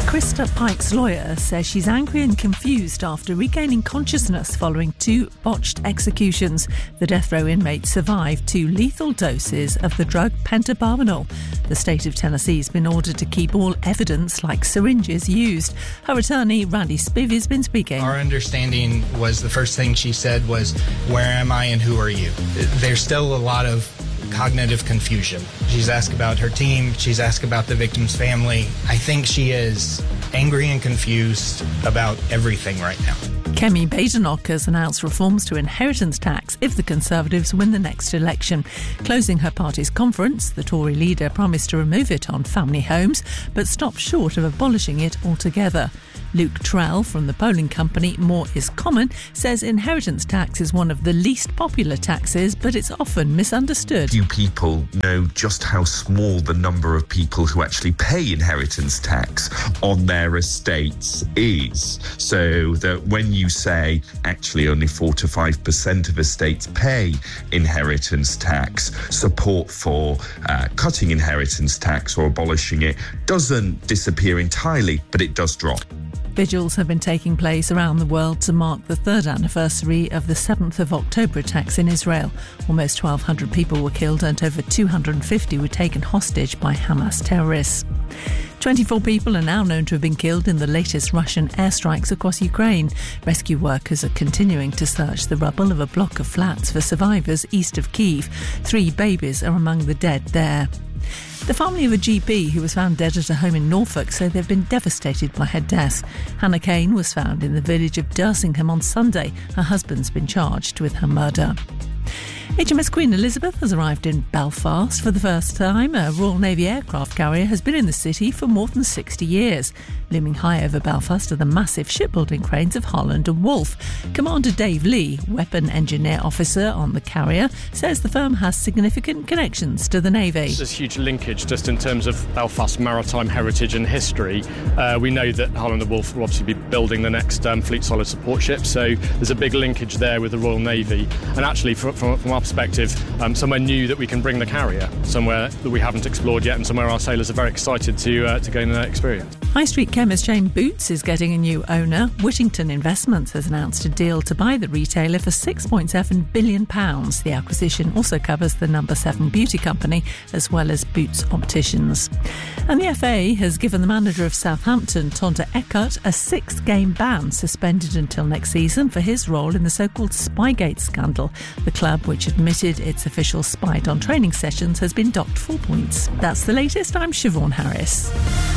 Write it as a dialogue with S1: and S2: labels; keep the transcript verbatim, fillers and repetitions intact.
S1: Krista Pike's lawyer says she's angry and confused after regaining consciousness following two botched executions. The death row inmate survived two lethal doses of the drug pentobarbital. The state of Tennessee has been ordered to keep all evidence like syringes used. Her attorney, Randy Spivey, has been speaking.
S2: Our understanding was the first thing she said was, "Where am I and who are you?" There's still a lot of cognitive confusion. She's asked about her team. She's asked about the victim's family. I think she is angry and confused about everything right now.
S1: Kemi Badenoch has announced reforms to inheritance tax if the Conservatives win the next election. Closing her party's conference, the Tory leader promised to remove it on family homes, but stopped short of abolishing it altogether. Luke Trell from the polling company More Is Common says inheritance tax is one of the least popular taxes, but it's often misunderstood.
S3: Few people know just how small the number of people who actually pay inheritance tax on their estates is. So that when you say actually only four to five percent of estates pay inheritance tax, support for uh, cutting inheritance tax or abolishing it doesn't disappear entirely, but it does drop.
S1: Vigils have been taking place around the world to mark the third anniversary of the seventh of October attacks in Israel. Almost twelve hundred people were killed and over two hundred fifty were taken hostage by Hamas terrorists. twenty-four people are now known to have been killed in the latest Russian airstrikes across Ukraine. Rescue workers are continuing to search the rubble of a block of flats for survivors east of Kyiv. Three babies are among the dead there. The family of a G P who was found dead at a home in Norfolk say they've been devastated by her death. Hannah Kane was found in the village of Dursingham on Sunday. Her husband's been charged with her murder. H M S Queen Elizabeth has arrived in Belfast for the first time. A Royal Navy aircraft carrier has been in the city for more than sixty years. Looming high over Belfast are the massive shipbuilding cranes of Holland and Wolff. Commander Dave Lee, weapon engineer officer on the carrier, says the firm has significant connections to the Navy.
S4: There's huge linkage just in terms of Belfast's maritime heritage and history. Uh, we know that Holland and Wolff will obviously be building the next um, Fleet Solid support ship, so there's a big linkage there with the Royal Navy. And actually, from, from, from our perspective, um, somewhere new that we can bring the carrier, somewhere that we haven't explored yet, and somewhere our sailors are very excited to uh, to gain that experience.
S1: High Street chemist chain Boots is getting a new owner. Whittington Investments has announced a deal to buy the retailer for six point seven billion pounds. The acquisition also covers the number seven beauty company as well as Boots Opticians. And the F A has given the manager of Southampton, Tonda Eckert, a six-game ban, suspended until next season for his role in the so-called Spygate scandal. The club, which admitted its officials spied on training sessions, has been docked four points. That's the latest. I'm Siobhan Harris.